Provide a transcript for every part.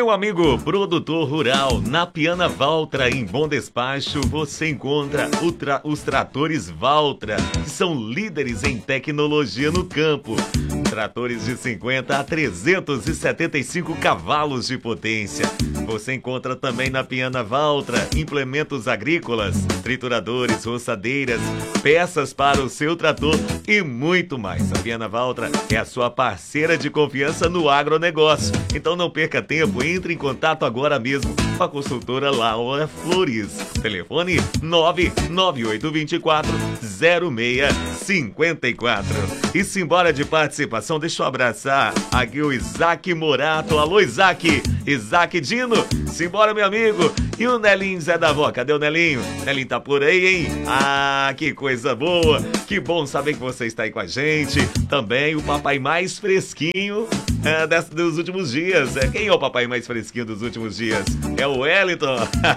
Meu amigo produtor rural, na Piana Valtra, em Bom Despacho, você encontra os tratores Valtra, que são líderes em tecnologia no campo. Tratores de 50 a 375 cavalos de potência. Você encontra também na Piana Valtra implementos agrícolas, trituradores, roçadeiras, peças para o seu trator e muito mais. A Piana Valtra é a sua parceira de confiança no agronegócio. Então não perca tempo, entre em contato agora mesmo com a consultora Laura Flores. Telefone 99824 0654. E simbora de participação, deixa eu abraçar aqui o Isaac Morato. Alô, Isaac! Isaac Dino, simbora, meu amigo. E o Nelinho Zé da Vó, cadê o Nelinho? Nelinho tá por aí, hein? Ah, que coisa boa. Que bom saber que você está aí com a gente. Também o papai mais fresquinho dos últimos dias. Quem é o papai mais fresquinho dos últimos dias? É o Wellington.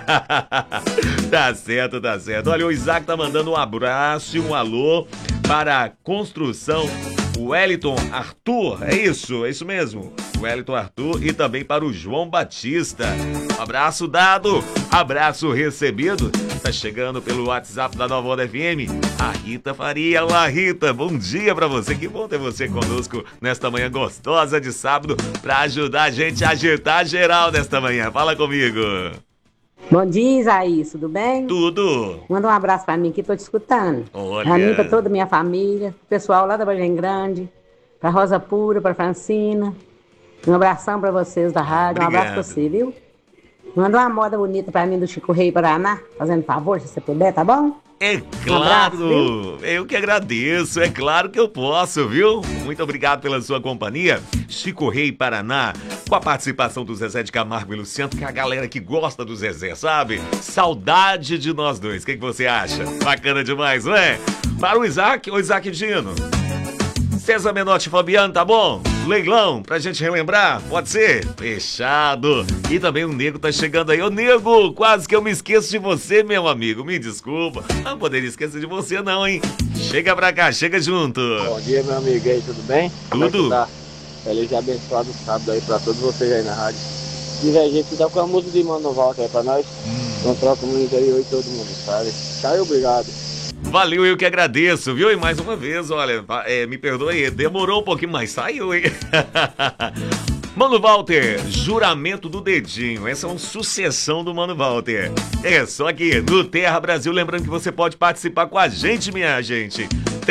Tá certo, tá certo. Olha, o Isaac tá mandando um abraço e um alô para a construção Wellington Arthur, é isso mesmo, Wellington Arthur, e também para o João Batista. Abraço dado, abraço recebido. Tá chegando pelo WhatsApp da Nova Onda FM, a Rita Faria. Olá, Rita, bom dia pra você, que bom ter você conosco nesta manhã gostosa de sábado, pra ajudar a gente a agitar geral nesta manhã. Fala comigo. Bom dia, Isaías, tudo bem? Tudo. Manda um abraço pra mim que tô te escutando. Olha. Pra mim, pra toda a minha família, pessoal lá da Vargem Grande, pra Rosa Pura, pra Francina. Um abração pra vocês da rádio. Obrigado. Um abraço pra você, viu? Manda uma moda bonita pra mim do Chico Rei Paraná, fazendo favor, se você puder, tá bom? É claro, abraço, eu que agradeço, é claro que eu posso, viu? Muito obrigado pela sua companhia. Chico Rei Paraná, com a participação do Zezé de Camargo e Luciano, que é a galera que gosta do Zezé, sabe? Saudade de nós dois, o que você acha? Bacana demais, não é? Para o Isaac, Dino. César Menotti Fabiano, tá bom? Leilão, pra gente relembrar, pode ser? Fechado. E também o Nego tá chegando aí. Ô, Nego, quase que eu me esqueço de você, meu amigo. Me desculpa. Não poderia esquecer de você não, hein? Chega pra cá, chega junto. Bom dia, meu amigo. E aí, tudo bem? Tudo. Tá? Feliz e abençoado sábado aí pra todos vocês aí na rádio. E, velho, a gente tá com a música de Mano Walter aí pra nós. Então troca muito aí, oi todo mundo, sabe? Caiu, obrigado. Valeu, eu que agradeço, viu? E mais uma vez, olha, me perdoe, demorou um pouquinho, mas saiu, hein? Mano Walter, Juramento do Dedinho. Essa é uma sucessão do Mano Walter. É só aqui no Terra Brasil. Lembrando que você pode participar com a gente, minha gente.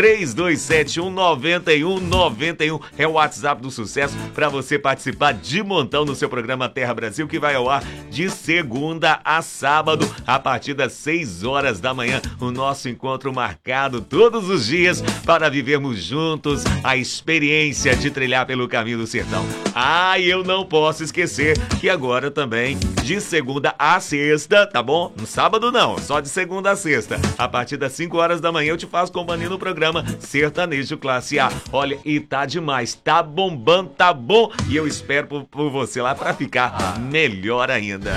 3271-9191 é o WhatsApp do sucesso para você participar de montão no seu programa Terra Brasil, que vai ao ar de segunda a sábado a partir das 6 horas da manhã. O nosso encontro marcado todos os dias para vivermos juntos a experiência de trilhar pelo caminho do sertão. Ah, e eu não posso esquecer que agora também de segunda a sexta, tá bom? No sábado não, só de segunda a sexta. A partir das 5 horas da manhã eu te faço companhia no programa Sertanejo Classe A. Olha, e tá demais, tá bombando, tá bom. E eu espero por você lá pra ficar melhor ainda.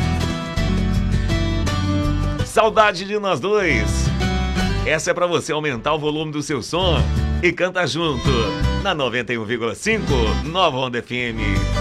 Saudade de nós dois. Essa é pra você aumentar o volume do seu som e canta junto na 91,5 Nova Onda FM.